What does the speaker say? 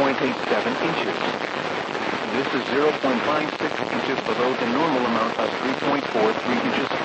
inches. This is 0.56 inches below the normal amount of 3.43 inches